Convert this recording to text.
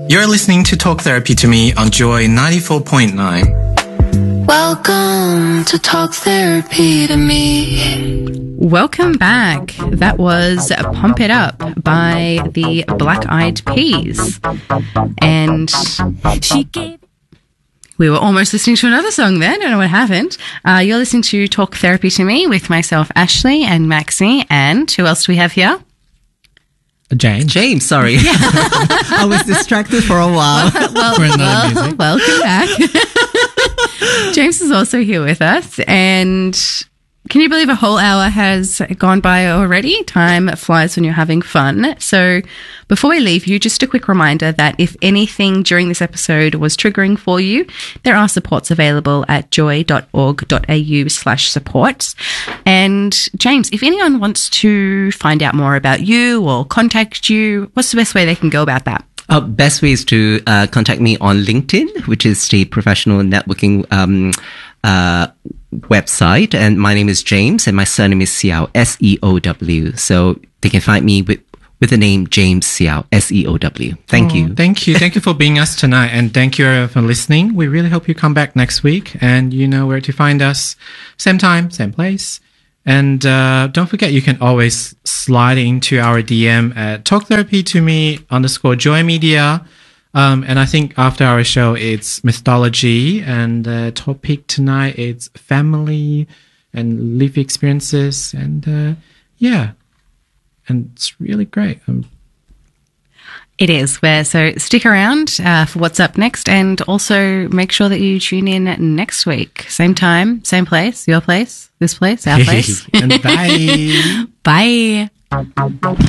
You're listening to Talk Therapy to Me on Joy 94.9. Welcome to Talk Therapy to Me. Welcome back. That was Pump It Up by the Black Eyed Peas. And we were almost listening to another song then. I don't know what happened. You're listening to Talk Therapy to Me with myself, Ashley, and Maxie. And who else do we have here? James, sorry. I was distracted for a while. Welcome back. James is also here with us. And can you believe a whole hour has gone by already? Time flies when you're having fun. So before we leave you, just a quick reminder that if anything during this episode was triggering for you, there are supports available at joy.org.au/supports. And James, if anyone wants to find out more about you or contact you, what's the best way they can go about that? Best way is to contact me on LinkedIn, which is the professional networking website. And my name is James and my surname is Seow, S-E-O-W. So they can find me with the name James Seow, S-E-O-W. Thank you. Thank you. Thank you for being us tonight. And thank you for listening. We really hope you come back next week. And you know where to find us. Same time, same place. And don't forget, you can always slide into our DM at talktherapy2me_Joy Media. And I think after our show, it's mythology. And the topic tonight is family and life experiences. And yeah, and it's really great. It is. So stick around for what's up next, and also make sure that you tune in next week. Same time, same place, your place, this place, our place. And bye. Bye.